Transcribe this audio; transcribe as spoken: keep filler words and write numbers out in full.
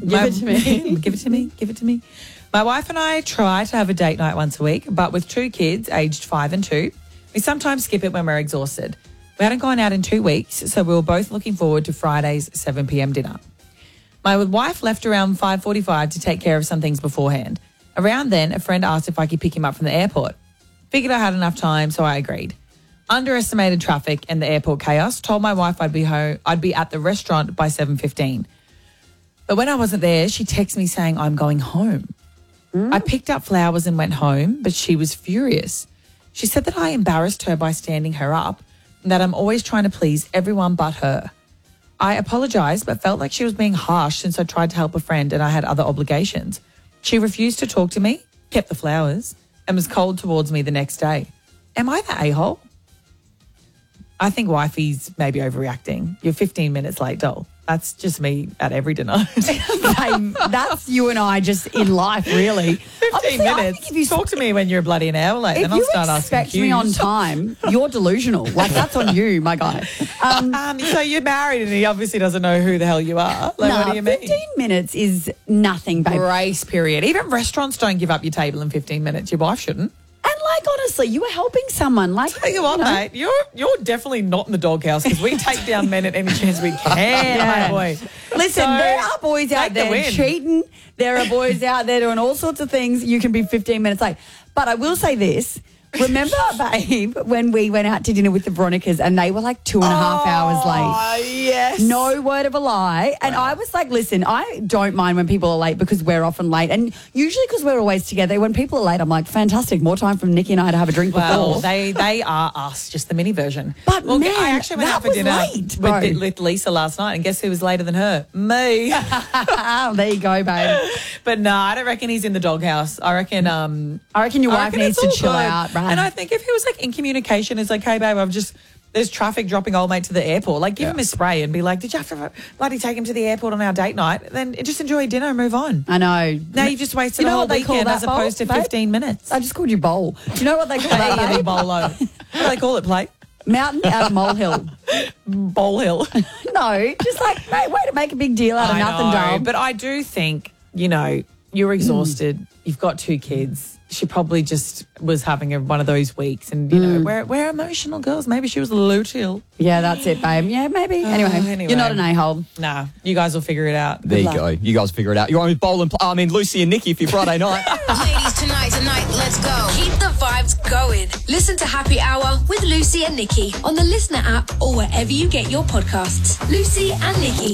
Give My, it to me. give it to me. Give it to me. My wife and I try to have a date night once a week, but with two kids aged five and two, we sometimes skip it when we're exhausted. We hadn't gone out in two weeks, so we were both looking forward to Friday's seven p.m. dinner. My wife left around five forty-five to take care of some things beforehand. Around then, a friend asked if I could pick him up from the airport. Figured I had enough time, so I agreed. Underestimated traffic and the airport chaos, told my wife I'd be home, I'd be at the restaurant by seven fifteen. But when I wasn't there, she texted me saying I'm going home. Mm. I picked up flowers and went home, but she was furious. She said that I embarrassed her by standing her up and that I'm always trying to please everyone but her. I apologised, but felt like she was being harsh since I tried to help a friend and I had other obligations. She refused to talk to me, kept the flowers, and was cold towards me the next day. Am I the a-hole? I think wifey's maybe overreacting. You're fifteen minutes late, doll. That's just me at every dinner. Babe, that's you and I just in life, really. fifteen Honestly, I minutes. think if you Talk to me when you're bloody an hour late, If and I'll you start asking expect me on time, you're delusional. Like, that's on you, my guy. Um, Um, so you're married and he obviously doesn't know who the hell you are. Like, nah, what do you mean? fifteen minutes is nothing, babe. Grace period. Even restaurants don't give up your table in fifteen minutes. Your wife shouldn't. And, like, honestly, you are helping someone. Like, Tell you what, know, mate, you're you're definitely not in the doghouse because we take down men at any chance we can, Yeah. my boy. Listen, So, there are boys out take the there win. cheating. There are boys out there doing all sorts of things. You can be fifteen minutes late. But I will say this. Remember, babe, when we went out to dinner with the Veronicas and they were like two and a half hours late? Oh, yes. No word of a lie. And I was like, listen, I don't mind when people are late because we're often late. And usually because we're always together, when people are late, I'm like, fantastic, more time from Nikki and I to have a drink Well, before. they they are us, just the mini version. But, well, man, I actually went that out for was dinner late, bro. with, with Lisa last night, and guess who was later than her? Me. Oh, there you go, babe. But no, I don't reckon he's in the doghouse. I reckon. Um, I reckon your I wife reckon needs it's to all chill good. out, right? And I think if he was like in communication, it's like, hey, babe, I've just. There's traffic dropping old mate to the airport. Like, give Yeah. him a spray and be like, did you have to bloody take him to the airport on our date night? Then just enjoy dinner and move on. I know. Now you've just wasted You know a whole what they call weekend that, as opposed Bolt, to babe? fifteen minutes. I just called you bowl. Do you know what they call Hey, that, babe? bolo. What do they call it, plate? Mountain out of molehill. Bowl hill. No, just like, mate, way to make a big deal out of I nothing, know, doll. but I do think, you know, you're exhausted. You've got two kids. She probably just was having a, one of those weeks, and you know, we're we're emotional girls. Maybe she was a little chill. Yeah, that's it, babe. Yeah, maybe. Anyway, anyway. you're not an a-hole. Nah, you guys will figure it out. There you luck. go. You guys figure it out. You're on with Bowl and Pl- I mean, Lucy and Nikki for your Friday night. Ladies, tonight, tonight, let's go. Keep the vibes going. Listen to Happy Hour with Lucy and Nikki on the Listener app or wherever you get your podcasts. Lucy and Nikki.